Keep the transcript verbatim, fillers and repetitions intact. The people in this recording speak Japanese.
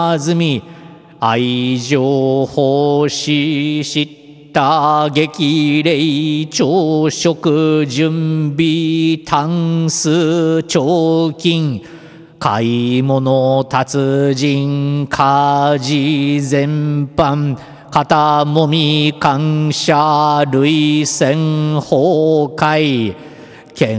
ずみ愛情奉仕した激励朝食準備タンス彫金買い物達人家事全般肩もみ感謝涙腺崩壊